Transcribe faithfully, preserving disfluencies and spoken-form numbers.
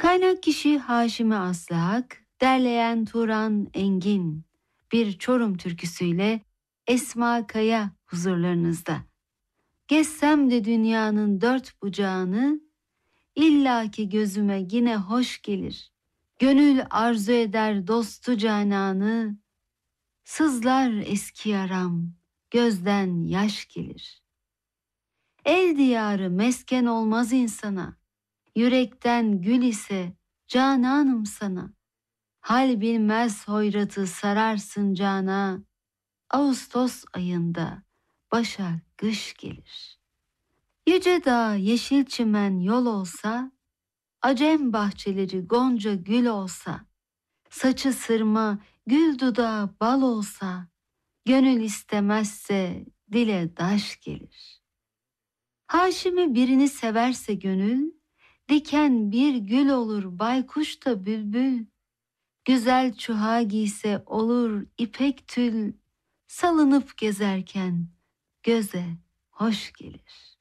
Kaynak kişi Haşimi Aslak, derleyen Turan Engin. Bir Çorum türküsüyle Esma Kaya huzurlarınızda. Gezsem de dünyanın dört bucağını, illaki gözüme yine hoş gelir. Gönül arzu eder dostu cananı, sızlar eski yaram, gözden yaş gelir. El diyarı mesken olmaz insana, yürekten gül ise cananım sana. Hal bilmez hoyratı sararsın cana, Ağustos ayında başa kış gelir. Yüce dağ yeşil çimen yol olsa, acem bahçeleri gonca gül olsa, saçı sırma gül dudağı bal olsa, gönül istemezse dile daş gelir. Haşimi birini severse gönül, diken bir gül olur baykuş da bülbül. Güzel çuha giyse olur ipek tül, salınıp gezerken göze hoş gelir.